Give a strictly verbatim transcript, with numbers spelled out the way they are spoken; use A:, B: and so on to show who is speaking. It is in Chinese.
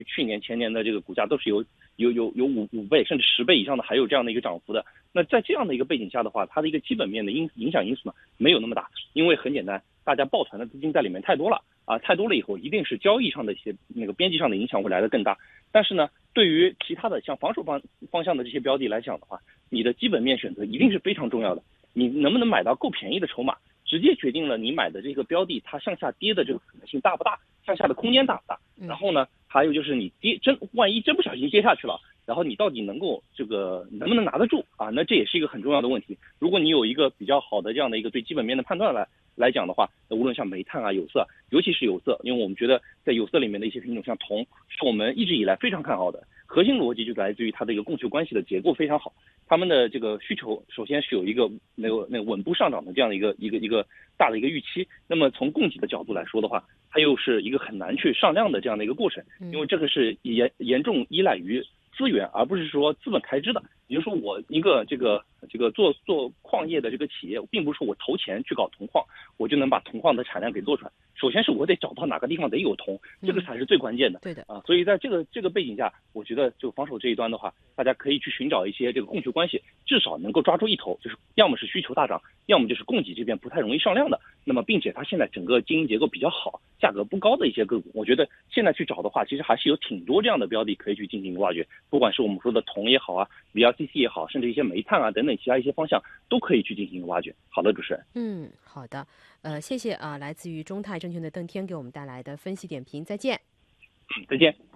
A: 去年前年的这个股价都是有有有有五五倍甚至十倍以上的，还有这样的一个涨幅的。那在这样的一个背景下的话，它的一个基本面的影影响因素呢没有那么大，因为很简单，大家抱团的资金在里面太多了啊，太多了以后一定是交易上的一些那个边际上的影响会来得更大。但是呢，对于其他的像防守方方向的这些标的来讲的话，你的基本面选择一定是非常重要的。你能不能买到够便宜的筹码，直接决定了你买的这个标的它向下跌的这个可能性大不大，向下的空间大不大。然后呢，还有就是你跌真万一真不小心跌下去了，然后你到底能够这个能不能拿得住啊？那这也是一个很重要的问题。如果你有一个比较好的这样的一个对基本面的判断来来讲的话，那无论像煤炭啊、有色，尤其是有色，因为我们觉得在有色里面的一些品种像铜，是我们一直以来非常看好的。核心逻辑就来自于它的一个供求关系的结构非常好，他们的这个需求首先是有一个那个那个稳步上涨的这样的一个一个一个大的一个预期。那么从供给的角度来说的话，它又是一个很难去上量的这样的一个过程，因为这个是严严重依赖于资源，而不是说资本开支的。也就是说，我一个这个这个做做矿业的这个企业，并不是说我投钱去搞铜矿，我就能把铜矿的产量给做出来。首先是我得找到哪个地方得有铜，这个才是最关键的。
B: 对的
A: 啊，所以在这个这个背景下，我觉得就防守这一端的话，大家可以去寻找一些这个供求关系，至少能够抓住一头，就是要么是需求大涨，要么就是供给这边不太容易上量的。那么，并且它现在整个经营结构比较好，价格不高的一些个股，我觉得现在去找的话，其实还是有挺多这样的标的可以去进行挖掘。不管是我们说的铜也好啊 ，V L C C 也好，甚至一些煤炭啊等等其他一些方向，都可以去进行挖掘。好的，主持人。
B: 嗯，好的，呃，谢谢啊，来自于中泰证券的邓天给我们带来的分析点评，再见。
A: 再见。